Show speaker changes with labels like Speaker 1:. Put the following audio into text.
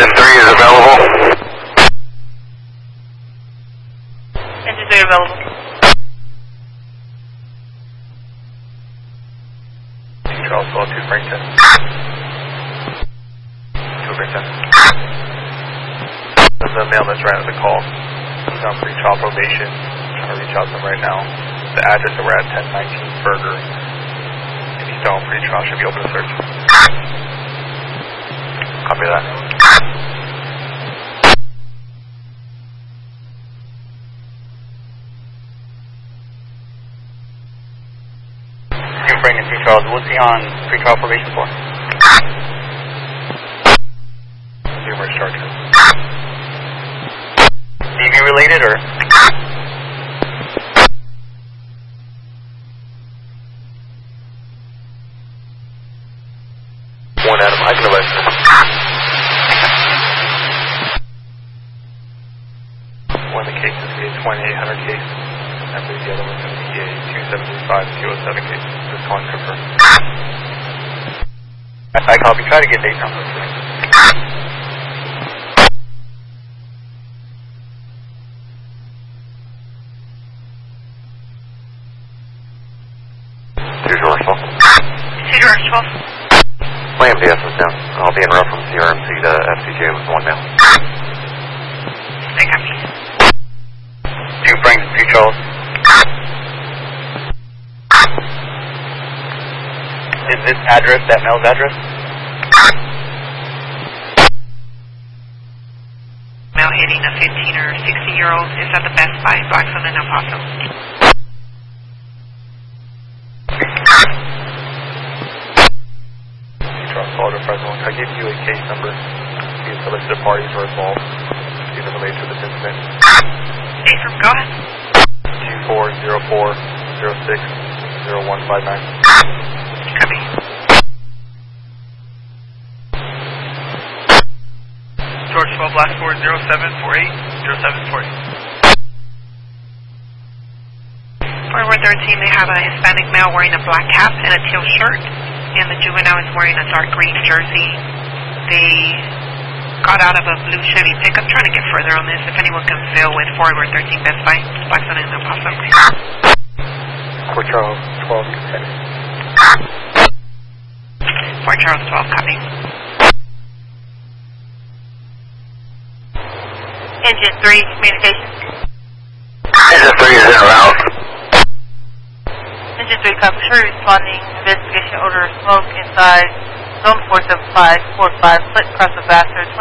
Speaker 1: Engine 3 is available.
Speaker 2: Engine 3 available.
Speaker 3: Charles, well, 2 Frankton. 2 Frankton. There's a male that's right at the call. He's on pre-trial probation. I'm trying to reach out to him right now. The address that we're at, 1019 Burger. If he's still on pre-trial, should be open to search. Copy that.
Speaker 4: Franklin T. Charles, what's he on pre-trial probation for?
Speaker 3: Numerous charges.
Speaker 4: DV related or?
Speaker 3: One Adam, I can arrest him. One of the cases is a 2800 case. I believe the other one's going to be a 275-207 case. Just calling to confirm.
Speaker 4: I copy. Try to get date numbers.
Speaker 1: 2 George 12.
Speaker 2: 2 George 12.
Speaker 1: My MDS is down. I'll be en route from CRMC to FCJ with 1 male.
Speaker 2: I copy.
Speaker 4: 2 Franklin T. Charles. Is this address that male's address?
Speaker 2: Male hitting a 15 or 16-year-old is at the Best Buy, Blackstone and El Paso.
Speaker 3: Charles, call to Fresno. I gave you a case number. See if the listed parties are involved. Either related to this incident.
Speaker 2: Affirm, go ahead.
Speaker 3: 2404060159.
Speaker 2: Copy.
Speaker 3: George 12, last 407480748.
Speaker 2: Forward 13, they have a Hispanic male wearing a black cap and a teal shirt, and the juvenile is wearing a dark green jersey. They got out of a blue Chevy pickup. Trying to get further on this. If anyone can fill with Forward 13 Best Buy, Blackstone and El Paso.
Speaker 3: Fort Charles 12, you can send it.
Speaker 2: Fort Charles 12, copy. Engine 3, communication.
Speaker 1: Engine 3 is en route.
Speaker 2: Engine 3, copy. Sure, responding. Investigation odor of smoke inside zone 47545, split across the Vassar.